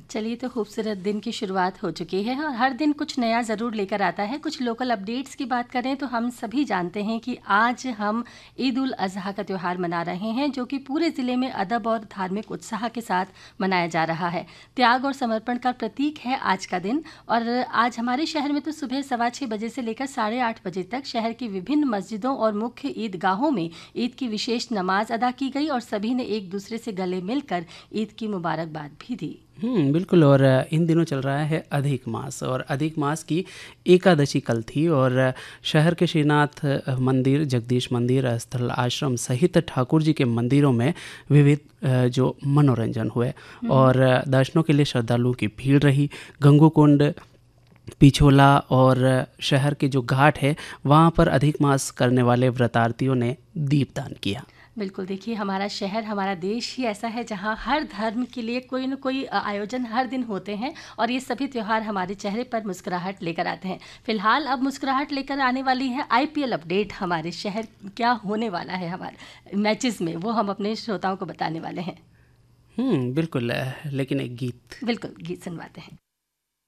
चलिए, तो खूबसूरत दिन की शुरुआत हो चुकी है और हर दिन कुछ नया ज़रूर लेकर आता है। कुछ लोकल अपडेट्स की बात करें तो हम सभी जानते हैं कि आज हम ईद उल अज़हा का त्यौहार मना रहे हैं, जो कि पूरे ज़िले में अदब और धार्मिक उत्साह के साथ मनाया जा रहा है। त्याग और समर्पण का प्रतीक है आज का दिन। और आज हमारे शहर में तो सुबह 6:15 बजे से लेकर 8:30 बजे तक शहर की विभिन्न मस्जिदों और मुख्य ईदगाहों में ईद की विशेष नमाज अदा की गई और सभी ने एक दूसरे से गले मिलकर ईद की मुबारकबाद भी दी। बिल्कुल। और इन दिनों चल रहा है अधिक मास, और अधिक मास की एकादशी कल थी। और शहर के श्रीनाथ मंदिर, जगदीश मंदिर, स्थल आश्रम सहित ठाकुर जी के मंदिरों में विविध जो मनोरंजन हुए और दर्शनों के लिए श्रद्धालुओं की भीड़ रही। गंगोकुंड, पिछोला और शहर के जो घाट है वहाँ पर अधिक मास करने वाले व्रतार्थियों ने दीपदान किया। बिल्कुल, देखिए, हमारा शहर, हमारा देश ही ऐसा है जहाँ हर धर्म के लिए कोई न कोई आयोजन हर दिन होते हैं और ये सभी त्यौहार हमारे चेहरे पर मुस्कुराहट लेकर आते हैं। फिलहाल अब मुस्कुराहट लेकर आने वाली है आईपीएल अपडेट। हमारे शहर क्या होने वाला है हमारे मैचेस में, वो हम अपने श्रोताओं को बताने वाले हैं। बिल्कुल। लेकिन एक गीत बिल्कुल, गीत सुनवाते हैं।